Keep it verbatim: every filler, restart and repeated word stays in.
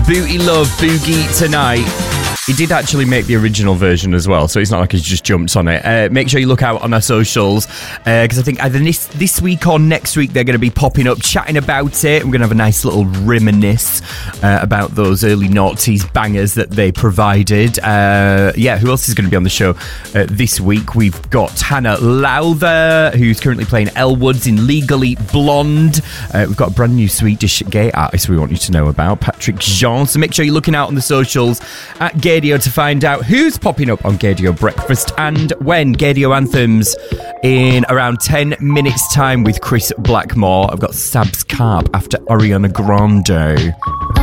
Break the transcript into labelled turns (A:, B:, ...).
A: Booty Love, Boogie Tonight. He did actually make the original version as well, so it's not like he's just jumped on it. Uh, make sure you look out on our socials, because uh, I think either this, this week or next week they're going to be popping up, chatting about it. We're going to have a nice little reminisce uh, about those early noughties bangers that they provided. Uh, yeah, who else is going to be on the show uh, this week? We've got Hannah Lowther, who's currently playing Elle Woods in Legally Blonde. Uh, we've got a brand new Swedish gay artist we want you to know about, Patrick Jean. So make sure you're looking out on the socials at Gaydio to find out who's popping up on Gaydio Breakfast and when. Gaydio Anthems in around ten minutes time with Chris Blackmore. I've got Sabs Carp after Ariana Grande.